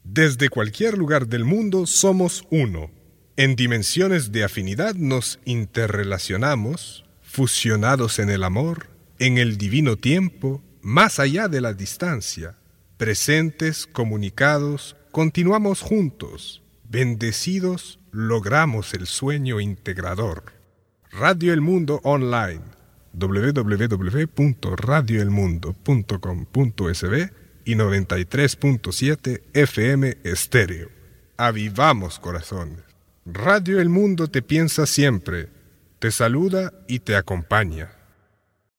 Desde cualquier lugar del mundo somos uno. En dimensiones de afinidad nos interrelacionamos, fusionados en el amor, en el divino tiempo, más allá de la distancia. Presentes, comunicados, continuamos juntos. Bendecidos, logramos el sueño integrador. Radio El Mundo Online, www.radioelmundo.com.sb y 93.7 FM Estéreo. Avivamos corazones. Radio El Mundo te piensa siempre, te saluda y te acompaña.